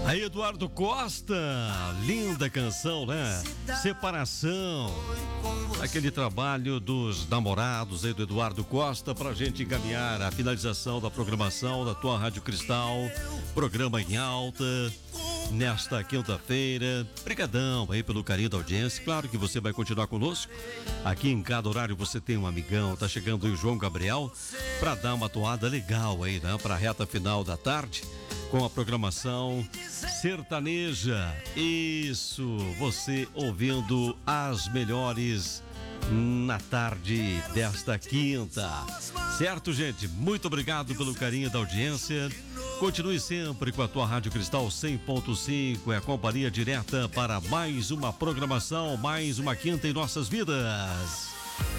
Aí, Eduardo Costa, linda canção, né? Separação. Aquele trabalho dos namorados aí do Eduardo Costa pra gente encaminhar a finalização da programação da tua Rádio Cristal, programa em alta, nesta quinta-feira. Brigadão aí pelo carinho da audiência. Claro que você vai continuar conosco. Aqui em cada horário você tem um amigão. Tá chegando aí o João Gabriel pra dar uma toada legal aí, né? Pra reta final da tarde, com a programação sertaneja. Isso, você ouvindo as melhores na tarde desta quinta. Certo, gente? Muito obrigado pelo carinho da audiência. Continue sempre com a tua Rádio Cristal 100.5, é a companhia direta para mais uma programação, mais uma quinta em nossas vidas.